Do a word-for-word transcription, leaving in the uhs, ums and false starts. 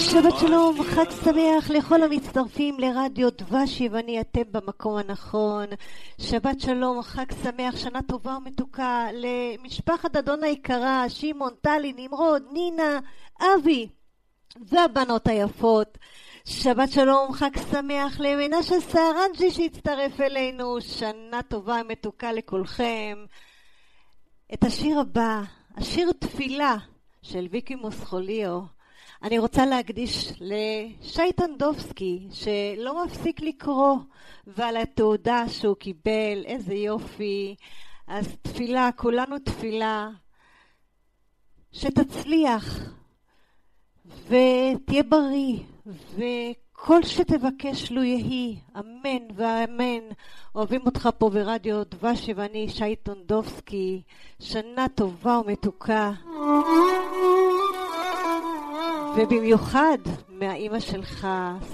שבת שלום, חג שמח לכל המצטרפים לרדיו דבש יווני, אתם במקום הנכון. שבת שלום, חג שמח, שנה טובה ומתוקה למשפחת אדון היקרה, שמעון, טלי, נמרוד, נינה, אבי והבנות היפות. שבת שלום, חג שמח למנשה סערנג'י שהצטרף אלינו, שנה טובה ומתוקה לכולכם. את השיר הבא, השיר תפילה של ויקי מוסחוליו, אני רוצה להקדיש לשי טנדובסקי שלא מפסיק לקרוא, ועל התעודה שהוא קיבל, איזה יופי. אז תפילה, כולנו תפילה שתצליח ותהיה בריא, וכל שתבקש לו יהי, אמן ואמן. אוהבים אותך פה ברדיו דבש יווני, שי טנדובסקי, שנה טובה ומתוקה, ובמיוחד מהאימא שלך